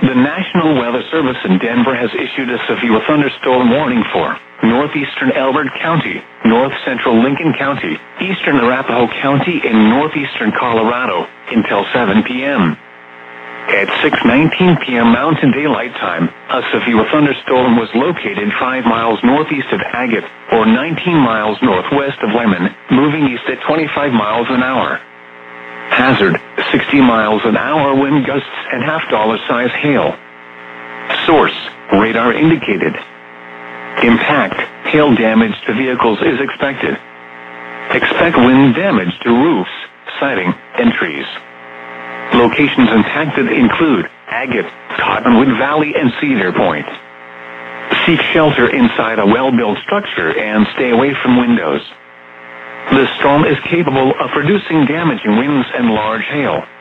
The National Weather Service in Denver has issued a severe thunderstorm warning for northeastern Elbert County, north central Lincoln County, eastern Arapahoe County, and northeastern Colorado until 7 p.m. At 6:19 p.m. Mountain Daylight Time, a severe thunderstorm was located 5 miles northeast of Agate, or 19 miles northwest of Lemon, moving east at 25 miles an hour. Hazard, 60 miles an hour wind gusts and half-dollar-size hail. Source, radar indicated. Impact, hail damage to vehicles is expected. Expect wind damage to roofs, siding, and trees. Locations impacted include Agate, Cottonwood Valley, and Cedar Point. Seek shelter inside a well-built structure and stay away from windows. The storm is capable of producing damaging winds and large hail.